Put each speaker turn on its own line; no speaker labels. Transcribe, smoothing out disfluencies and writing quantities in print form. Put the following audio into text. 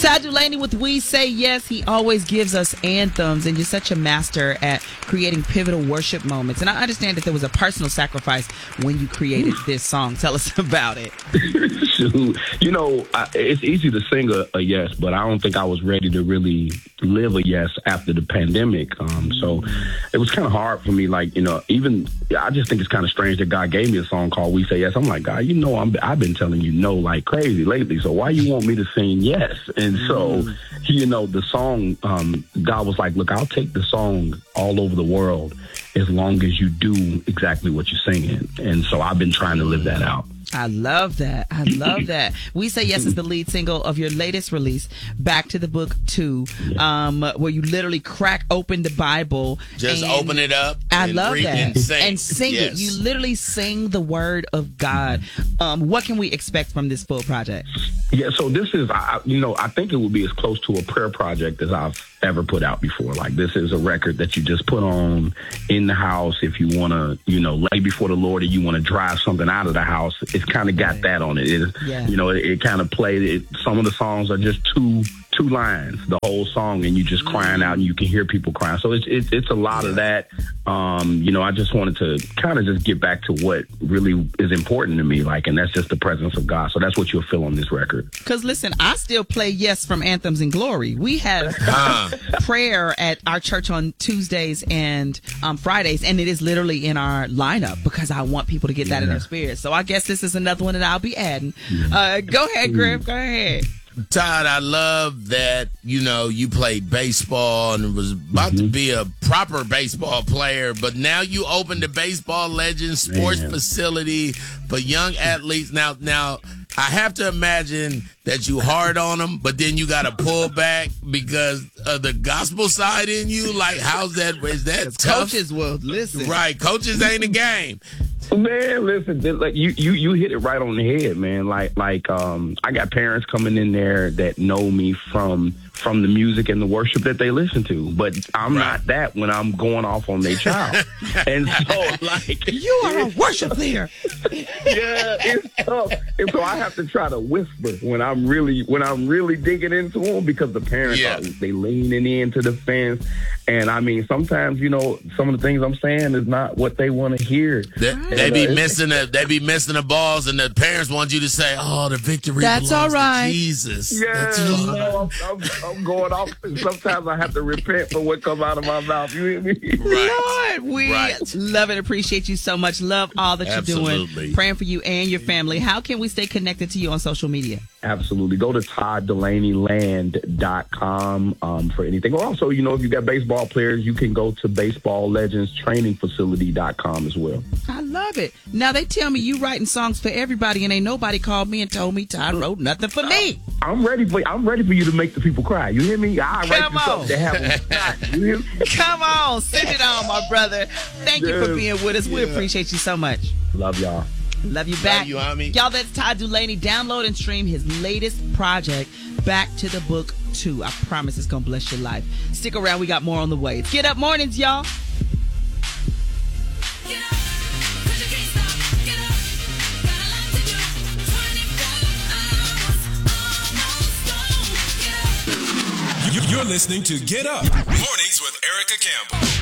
Todd Dulaney with We Say Yes. He always gives us anthems, and you're such a master at creating pivotal worship moments. And I understand that there was a personal sacrifice when you created this song. Tell us about it.
Shoot. You know, it's easy to sing a yes, but I don't think I was ready to really live a yes after the pandemic. So it was kind of hard for me. Like, you know, even I just think it's kind of strange that God gave me a song called We Say Yes. I'm like, God, you know, I've been telling you no like crazy lately. So why you want me to sing yes? And so, you know, the song, God was like, look, I'll take the song all over the world as long as you do exactly what you're singing. And so I've been trying to live that out.
I love that. I love that. We Say Yes is the lead single of your latest release, Back to the Book 2, where you literally crack open the Bible.
Just open it up.
I love that.
And
sing it. You literally sing the word of God. What can we expect from this full project?
Yeah, so this is, I think it would be as close to a prayer project as I've ever put out before. Like, this is a record that you just put on in the house if you want to, you know, lay before the Lord and you want to drive something out of the house. It's kind of got that on it. It kind of played it. Some of the songs are just two lines, the whole song, and you just crying out and you can hear people crying. So it's a lot of that. I just wanted to kind of just get back to what really is important to me, like, and that's just the presence of God. So that's what you'll feel on this record.
Because listen, I still play Yes from Anthems and Glory. We have prayer at our church on Tuesdays and Fridays, and it is literally in our lineup because I want people to get that in their spirit. So I guess this is another one that I'll be adding. Go ahead, Griff. Go ahead.
Todd, I love that, you know, you played baseball and was about to be a proper baseball player, but now you opened the Baseball Legends sports facility for young athletes. Now, I have to imagine that you hard on them, but then you got to pull back because of the gospel side in you. Like, how's that? Is that tough?
Coaches will listen.
Right. Coaches ain't a game.
Man, listen, like you hit it right on the head, man. Like I got parents coming in there that know me from the music and the worship that they listen to, but I'm not that when I'm going off on their child. And so, like,
you are a worship leader.
Yeah, it's tough. And so I have to try to whisper when I'm really digging into them, because the parents are they leaning into the fence. And I mean, sometimes, you know, some of the things I'm saying is not what they want to hear.
They be missing the balls, and the parents want you to say, "Oh, the victory belongs to Jesus."
Yeah, I'm going off. Sometimes I have to repent for what comes out of my mouth. You hear me?
Lord, we love and appreciate you so much. Love all that you're doing. Praying for you and your family. How can we stay connected to you on social media?
Absolutely. Go to ToddDulaneyLand.com for anything. Or also, you know, if you got baseball players, you can go to BaseballLegendsTrainingFacility.com as well.
I love it. Now, they tell me you writing songs for everybody, and ain't nobody called me and told me Todd wrote nothing for me.
I'm ready for you to make the people cry. You hear me? I write you something to have them cry. You hear me?
Come on. Send it on, my brother. Thank you for being with us. We appreciate you so much.
Love y'all.
Love you back.
Love you, homie.
Y'all, that's Todd Dulaney. Download and stream his latest project, Back to the Book 2. I promise it's going to bless your life. Stick around. We got more on the way. It's Get Up Mornings, y'all.
You're listening to Get Up Mornings with Erica Campbell.